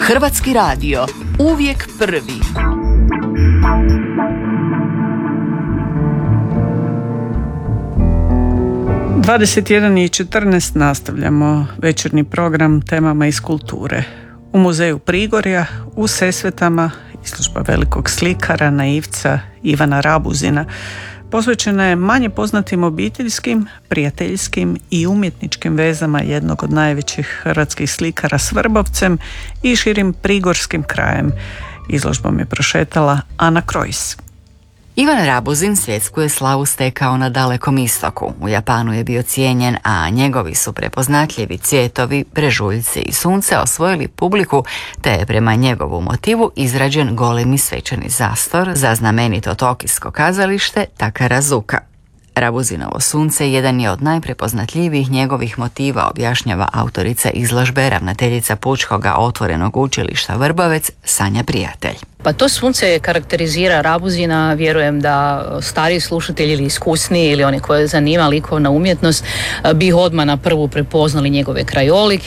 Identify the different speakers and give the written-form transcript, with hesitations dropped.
Speaker 1: Hrvatski radio, uvijek prvi.
Speaker 2: Dvadeset 1:14 nastavljamo večernji program temama iz kulture. U muzeju Prigorja, u Sesvetama, izložba velikog slikara, naivca Ivana Rabuzina posvećena je manje poznatim obiteljskim, prijateljskim i umjetničkim vezama jednog od najvećih hrvatskih slikara s Vrbovcem i širim prigorskim krajem. Izložbom je prošetala Ana Krojs.
Speaker 3: Ivan Rabuzin svjetsku je slavu stekao na Dalekom istoku. U Japanu je bio cijenjen, a njegovi su prepoznatljivi cvjetovi, brežuljci i sunce osvojili publiku, te je prema njegovu motivu izrađen golemi svečani zastor za znamenito tokijsko kazalište Takarazuka. Rabuzinovo sunce jedan je od najprepoznatljivijih njegovih motiva, objašnjava autorica izložbe, ravnateljica Pučkoga otvorenog učilišta Vrbovec, Sanja Prijatelj.
Speaker 4: Pa to sunce karakterizira Rabuzina, vjerujem da stariji slušatelji ili iskusniji ili oni koje zanima likovna umjetnost bi odmah na prvu prepoznali njegove krajolike.